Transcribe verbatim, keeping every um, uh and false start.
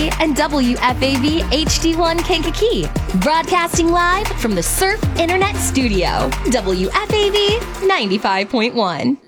V and W F A V H D one Kankakee. Broadcasting live from the Surf Internet Studio. W F A V ninety-five point one.